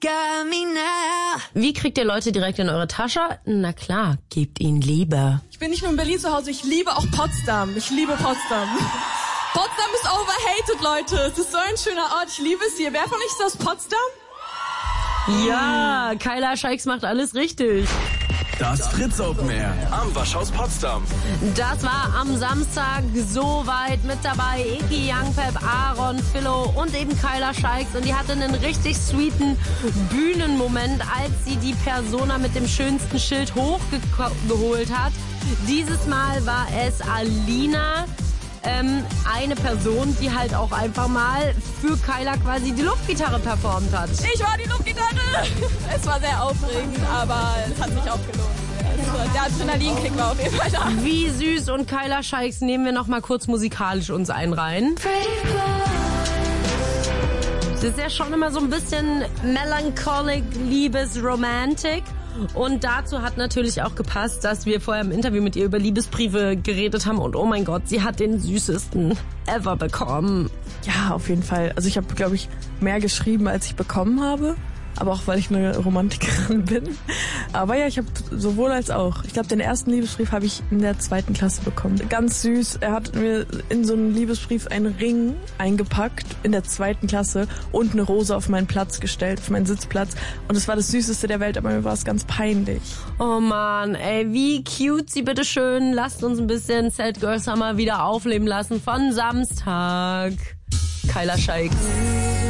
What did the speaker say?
Wie kriegt ihr Leute direkt in eure Tasche? Na klar, gebt ihnen Liebe. Ich bin nicht nur in Berlin zu Hause, ich liebe auch Potsdam. Ich liebe Potsdam. Potsdam ist overhated, Leute. Es ist so ein schöner Ort. Ich liebe es hier. Wer von euch ist aus Potsdam? Ja, Kyla Scheiks macht alles richtig. Das Fritz Open Air am Waschhaus Potsdam. Das war am Samstag soweit mit dabei. Iki, Young Pep, Aaron, Philo und eben Kyla Scheiks. Und die hatte einen richtig sweeten Bühnenmoment, als sie die Persona mit dem schönsten Schild hochgeholt hat. Dieses Mal war es Alina. Eine Person, die halt auch einfach mal für Kyla quasi die Luftgitarre performt hat. Ich war die Luftgitarre. Es war sehr aufregend, aber es hat sich auch gelohnt. Der Adrenalinkick war auf jeden Fall da. Wie süß. Und Kyla Scheiks nehmen wir noch mal kurz musikalisch uns einen rein. Das ist ja schon immer so ein bisschen melancholic, Liebesromantik. Und dazu hat natürlich auch gepasst, dass wir vorher im Interview mit ihr über Liebesbriefe geredet haben. Und oh mein Gott, sie hat den süßesten ever bekommen. Ja, auf jeden Fall. Also ich habe, glaube ich, mehr geschrieben, als ich bekommen habe. Aber auch, weil ich eine Romantikerin bin. Aber ja, ich habe sowohl als auch. Ich glaube, den ersten Liebesbrief habe ich in der 2. Klasse bekommen. Ganz süß. Er hat mir in so einen Liebesbrief einen Ring eingepackt in der 2. Klasse und eine Rose auf meinen Platz gestellt, auf meinen Sitzplatz. Und es war das Süßeste der Welt, aber mir war es ganz peinlich. Oh Mann, ey, wie cute sie bitteschön. Lasst uns ein bisschen Sad Girl Summer wieder aufleben lassen von Samstag. Kyla Scheiks.